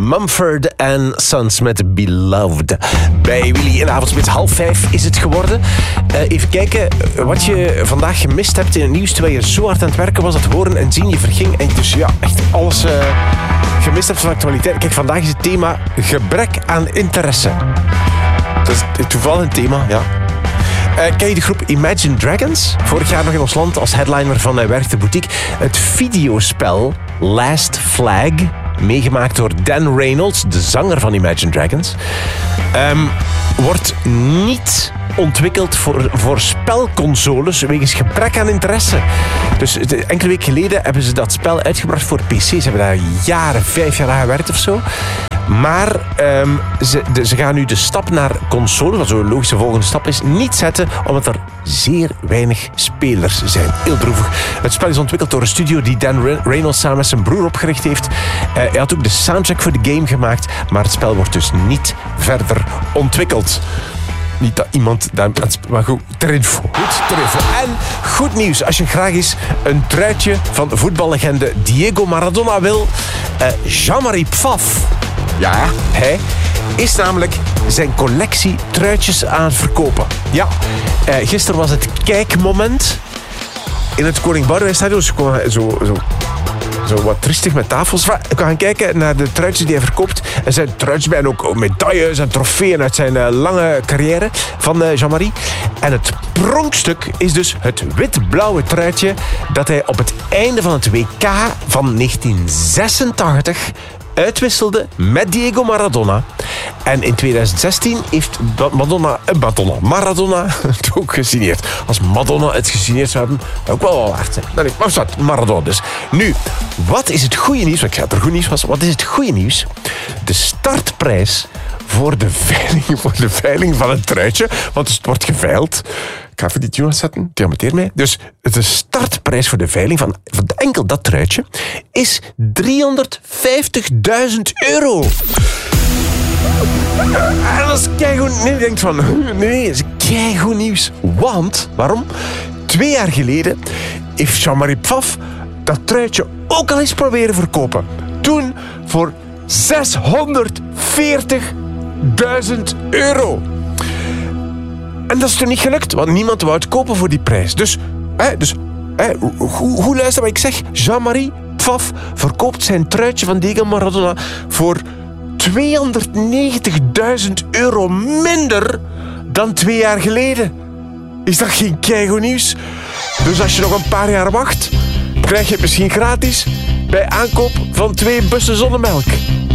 Mumford & Sons met Beloved. Bij Willy in de avondspits 4:30 is het geworden. Even kijken wat je vandaag gemist hebt in het nieuws terwijl je zo hard aan het werken was. Dat horen en zien je verging. En dus ja, echt alles gemist hebt van actualiteit. Kijk, vandaag is het thema gebrek aan interesse. Dat is toevallig een thema, ja. Ken je de groep Imagine Dragons? Vorig jaar nog in ons land als headliner van Werchter Boutique. Het videospel Last Flag, meegemaakt door Dan Reynolds, de zanger van Imagine Dragons, wordt niet ontwikkeld voor spelconsoles wegens gebrek aan interesse. Dus enkele weken geleden hebben ze dat spel uitgebracht voor PC. Ze hebben daar jaren, 5 jaar aan gewerkt of zo. Maar ze gaan nu de stap naar console, wat zo'n logische volgende stap is, niet zetten, omdat er zeer weinig spelers zijn. Heel droevig. Het spel is ontwikkeld door een studio die Dan Reynolds samen met zijn broer opgericht heeft. Hij had ook de soundtrack voor de game gemaakt, maar het spel wordt dus niet verder ontwikkeld. Niet dat iemand daar... Maar goed, ter info. En goed nieuws. Als je graag eens een truitje van voetballegende Diego Maradona wil. Jean-Marie Pfaff. Ja, hij is namelijk zijn collectie truitjes aan het verkopen. Ja, gisteren was het kijkmoment in het Koning Boudewijn Stadion. Zo wat triestig met tafels. We gaan kijken naar de truitjes die hij verkoopt. Er zijn truitjes bij en ook medailles en trofeeën uit zijn lange carrière van Jean-Marie. En het pronkstuk is dus het wit-blauwe truitje dat hij op het einde van het WK van 1986 uitwisselde met Diego Maradona. En in 2016 heeft Maradona het ook gesigneerd. Als Madonna het gesigneerd zou hebben, ook wel waard zijn. Nee, maar staat Maradona dus. Nu, wat is het goede nieuws? Ik zei dat er goed nieuws was. Wat is het goede nieuws? De startprijs voor de veiling van het truitje, want het wordt geveild. Ik ga even die tune zetten, diameteer mij. Dus de startprijs voor de veiling van enkel dat truitje is €350.000. En dat is keigoed. Nee, je denkt van, nee, dat is keigoed nieuws. Want, waarom? 2 jaar geleden heeft Jean-Marie Pfaff dat truitje ook al eens proberen verkopen. Toen voor €640.000. En dat is toen niet gelukt, want niemand wou het kopen voor die prijs. Hoe luister wat ik zeg? Jean-Marie Pfaff verkoopt zijn truitje van Diego Maradona voor €290.000 minder dan 2 jaar geleden. Is dat geen keigoed nieuws? Dus als je nog een paar jaar wacht, krijg je het misschien gratis bij aankoop van 2 bussen zonnemelk.